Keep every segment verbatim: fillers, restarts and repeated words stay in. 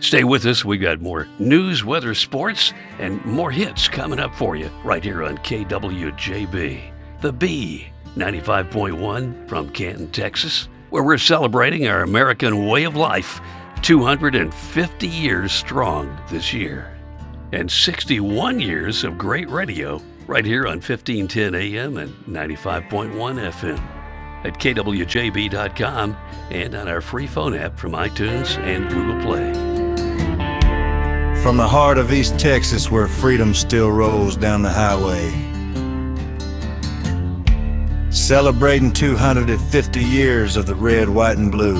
Stay with us. We've got more news, weather, sports, and more hits coming up for you right here on K W J B. The B, ninety-five point one from Canton, Texas, where we're celebrating our American way of life, two hundred fifty years strong this year. And sixty-one years of great radio right here on fifteen ten A M and ninety-five point one F M. At K W J B dot com and on our free phone app from iTunes and Google Play. From the heart of East Texas, where freedom still rolls down the highway, celebrating two hundred fifty years of the red, white, and blue.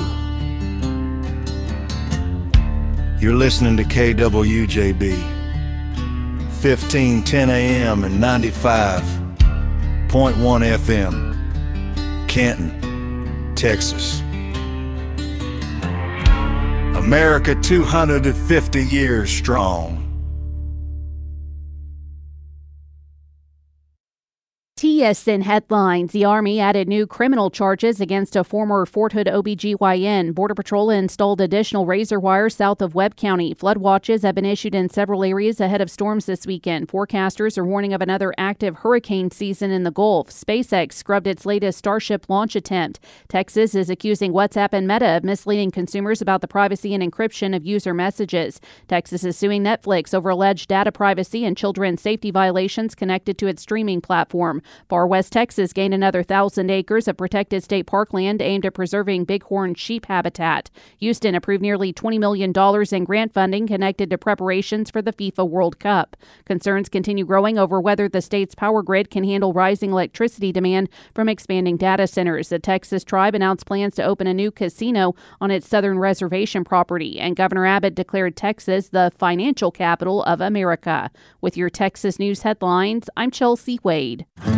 You're listening to K W J B, fifteen ten A M and ninety-five point one F M. Canton, Texas. America two hundred fifty years strong. T S N headlines. The Army added new criminal charges against a former Fort Hood O B G Y N. Border Patrol installed additional razor wire south of Webb County. Flood watches have been issued in several areas ahead of storms this weekend. Forecasters are warning of another active hurricane season in the Gulf. SpaceX scrubbed its latest Starship launch attempt. Texas is accusing WhatsApp and Meta of misleading consumers about the privacy and encryption of user messages. Texas is suing Netflix over alleged data privacy and children's safety violations connected to its streaming platform. Far West Texas gained another thousand acres of protected state parkland aimed at preserving bighorn sheep habitat. Houston approved nearly twenty million dollars in grant funding connected to preparations for the FIFA World Cup. Concerns continue growing over whether the state's power grid can handle rising electricity demand from expanding data centers. The Texas tribe announced plans to open a new casino on its southern reservation property, and Governor Abbott declared Texas the financial capital of America. With your Texas news headlines, I'm Chelsea Wade.